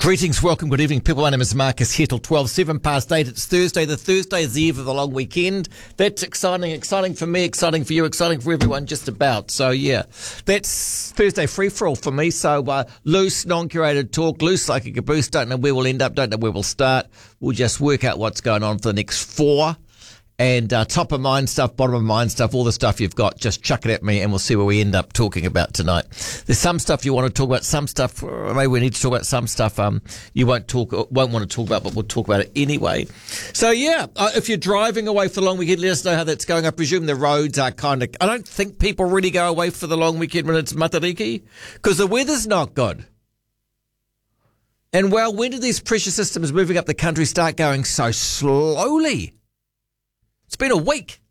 Greetings, welcome, good evening, people. My name is Marcus Hettle, 8:12. It's Thursday. The Thursday is the eve of the long weekend. That's exciting for me, exciting for you, exciting for everyone, just about. So, yeah, that's Thursday free-for-all for me. So, loose, non-curated talk, loose like a caboose. Don't know where we'll end up, don't know where we'll start. We'll just work out what's going on for the next 4. And top of mind stuff, bottom of mind stuff, all the stuff you've got, just chuck it at me and we'll see where we end up talking about tonight. There's some stuff you want to talk about, some stuff, maybe we need to talk about some stuff you won't want to talk about, but we'll talk about it anyway. So, yeah, if you're driving away for the long weekend, let us know how that's going. I presume the roads are I don't think people really go away for the long weekend when it's Matariki, because the weather's not good. And, well, when did these pressure systems moving up the country start going so slowly? It's been a week.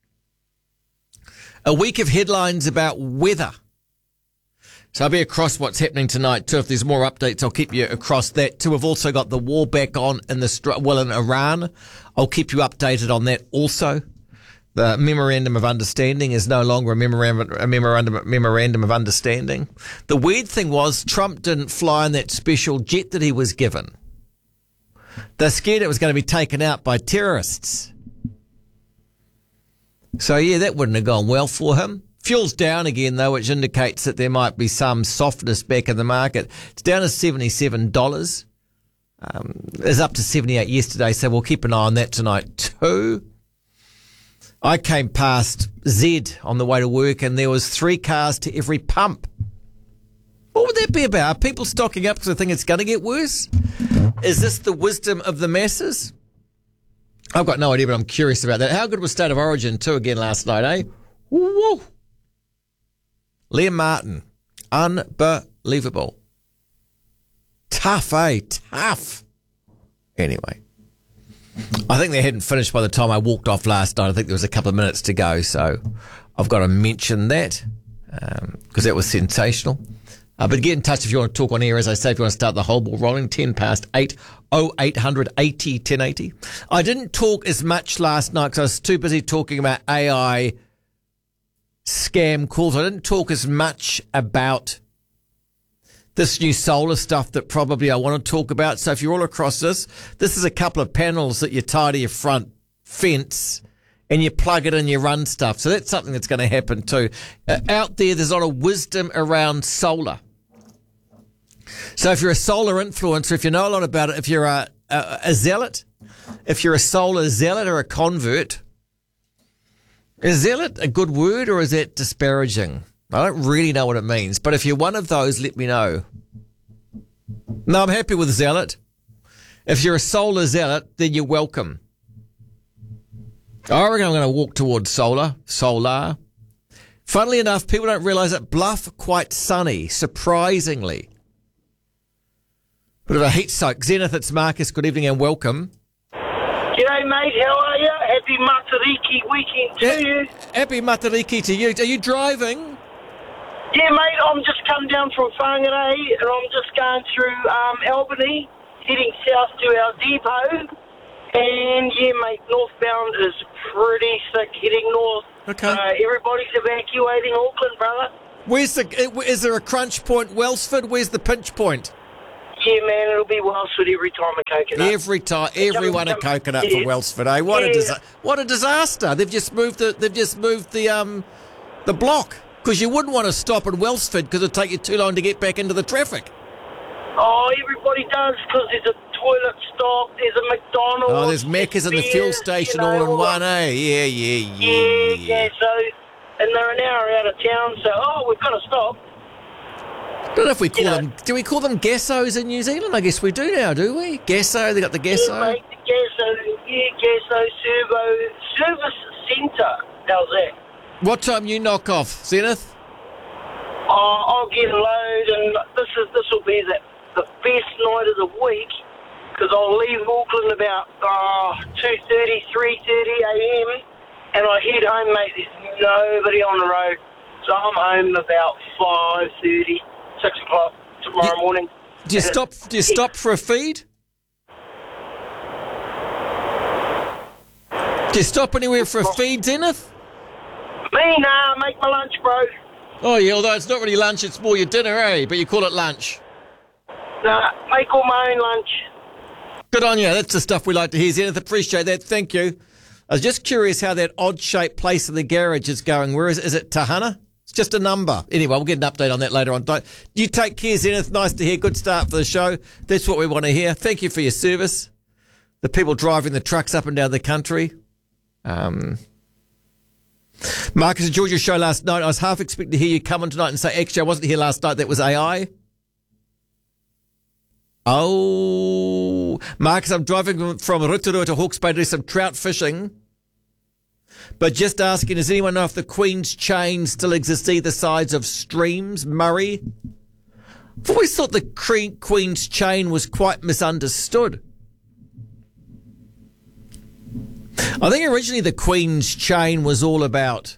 A week of headlines about weather. So I'll be across what's happening tonight too. If there's more updates, I'll keep you across that too. We've also got the war back on in Iran. I'll keep you updated on that also. The memorandum of understanding is no longer a memorandum of understanding. The weird thing was Trump didn't fly in that special jet that he was given. They're scared it was going to be taken out by terrorists. So, yeah, that wouldn't have gone well for him. Fuel's down again, though, which indicates that there might be some softness back in the market. It's down to $77. It's up to 78 yesterday, so we'll keep an eye on that tonight, too. I came past Z on the way to work, and there was 3 cars to every pump. What would that be about? Are people stocking up because they think it's going to get worse? Is this the wisdom of the masses? I've got no idea, but I'm curious about that. How good was State of Origin 2 again last night, eh? Woo! Liam Martin. Unbelievable. Tough, eh? Tough. Anyway. I think they hadn't finished by the time I walked off last night. I think there was a couple of minutes to go, so I've got to mention that because that was sensational. But get in touch if you want to talk on air. As I say, if you want to start the whole ball rolling, 10 past 8, 0800 80 1080. I didn't talk as much last night because I was too busy talking about AI scam calls. I didn't talk as much about this new solar stuff that probably I want to talk about. So if you're all across this is a couple of panels that you tie to your front fence and you plug it in, you run stuff. So that's something that's going to happen too. Out there's a lot of wisdom around solar. So if you're a solar influencer, if you know a lot about it, if you're a zealot, if you're a solar zealot or a convert, is zealot a good word or is that disparaging? I don't really know what it means. But if you're one of those, let me know. No, I'm happy with zealot. If you're a solar zealot, then you're welcome. I reckon I'm going to walk towards solar. Funnily enough, people don't realise it. Bluff, quite sunny, surprisingly. Bit of a heat soak. Zenith, it's Marcus. Good evening and welcome. G'day, mate. How are you? Happy Matariki weekend to you. Happy Matariki to you. Are you driving? Yeah, mate. I'm just come down from Whangarei and I'm just going through Albany, heading south to our depot. And, yeah, mate, northbound is pretty thick heading north. Okay. Everybody's evacuating Auckland, brother. Is there a crunch point? Wellsford, where's the pinch point? Yeah, man, it'll be Wellsford every time a coconut. Every time, everyone a coconut for Wellsford, eh? What a disaster! They've just moved the block because you wouldn't want to stop at Wellsford because it'd take you too long to get back into the traffic. Oh, everybody does because there's a toilet stop, there's a McDonald's. Oh, there's Macca's and the fuel station all in one, eh? Yeah. So, and they're an hour out of town, so we've got to stop. I don't know if we call them. Do we call them Gassos in New Zealand? I guess we do now, do we? Gasso, they got the Gasso. Yeah, mate, the Gasso Service Centre. How's that? What time you knock off, Zenith? I'll get a load, and this will be the best night of the week because I'll leave Auckland about 2:30, 3:30 a.m. and I head home, mate. There's nobody on the road, so I'm home about 5:30. 6 o'clock tomorrow morning. Do you stop for a feed? Do you stop anywhere for a feed, Zenith? Me, nah, make my lunch, bro. Oh, yeah, although it's not really lunch, it's more your dinner, eh? But you call it lunch. Nah, make all my own lunch. Good on you. That's the stuff we like to hear, Zenith. Appreciate that. Thank you. I was just curious how that odd-shaped place in the garage is going. Where is it? Is it Tahana? It's just a number. Anyway, we'll get an update on that later on. You take care, Zenith. Nice to hear. Good start for the show. That's what we want to hear. Thank you for your service. The people driving the trucks up and down the country. Marcus enjoyed your show last night. I was half expecting to hear you come on tonight and say, actually, I wasn't here last night. That was AI. Oh, Marcus, I'm driving from Rotorua to Hawke's Bay to do some trout fishing. But just asking, does anyone know if the Queen's Chain still exists either sides of streams, Murray? I've always thought the Queen's Chain was quite misunderstood. I think originally the Queen's Chain was all about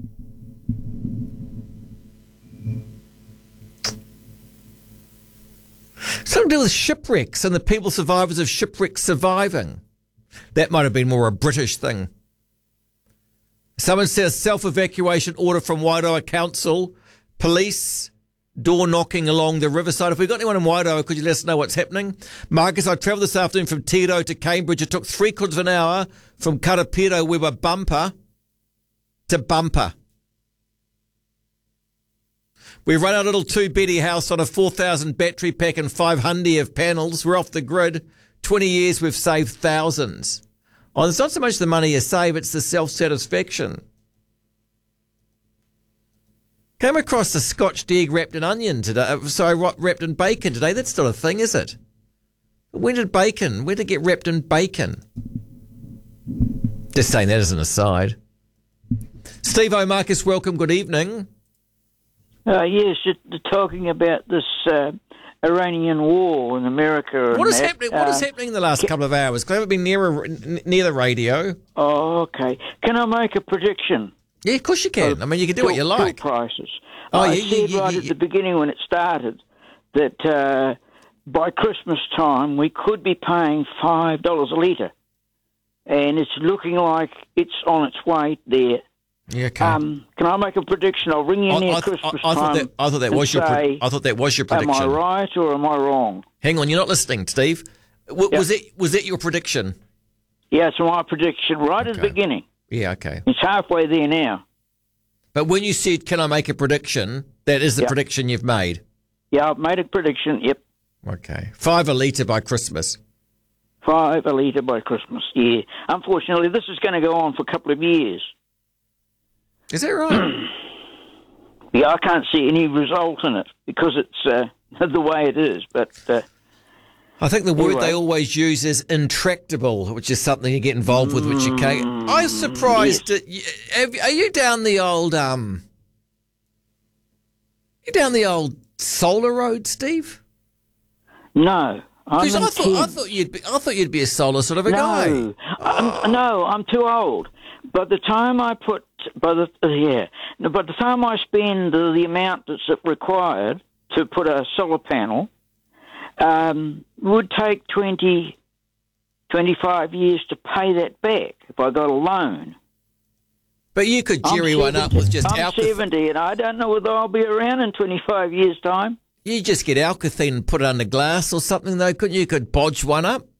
something to do with shipwrecks and the people survivors of shipwrecks surviving. That might have been more a British thing. Someone says self-evacuation order from Wairoa Council. Police door knocking along the riverside. If we've got anyone in Wairoa, could you let us know what's happening? Marcus, I travelled this afternoon from Tiro to Cambridge. It took 3/4 of an hour from Karapiro. We were bumper to bumper. We run our little two-beddy house on a 4,000 battery pack and 500 of panels. We're off the grid. 20 years, we've saved thousands. Oh, it's not so much the money you save, it's the self-satisfaction. Came across the Scotch egg wrapped in onion today. Wrapped in bacon today. That's not a thing, is it? When did it get wrapped in bacon? Just saying that as an aside. Steve O'Marcus, welcome. Good evening. Yes, just talking about this Iranian war in America. What is happening? What is happening in the last couple of hours? Because I haven't been near the radio. Oh, okay. Can I make a prediction? Yeah, of course you can. I mean, you can do what you like. Prices. I said at the beginning when it started that by Christmas time we could be paying $5 a litre, and it's looking like it's on its way there. Yeah, okay. Can I make a prediction? I'll ring you near Christmas time. I thought that was your prediction. Am I right or am I wrong? Hang on, you're not listening, Steve. Was it your prediction? Yeah, it's my prediction right at the beginning. Yeah, okay. It's halfway there now. But when you said, can I make a prediction, that is the prediction you've made? Yeah, I've made a prediction, yep. Okay. $5 a litre by Christmas. $5 a litre by Christmas, yeah. Unfortunately, this is going to go on for a couple of years. Is that right? Yeah, I can't see any result in it because it's the way it is, but... I think the word they always use is intractable, which is something you get involved with, which you can't... I was surprised that... Are you down the old... You down the old solar road, Steve? No. I thought you'd be a solar sort of a guy. No, I'm too old. By the time I spend the amount that's required to put a solar panel, would take 20, 25 years to pay that back if I got a loan. But you could jerry one up with just I'm 70 and I don't know whether I'll be around in 25 years' time. You just get Alcathene and put it under glass or something, though, couldn't you? You could bodge one up.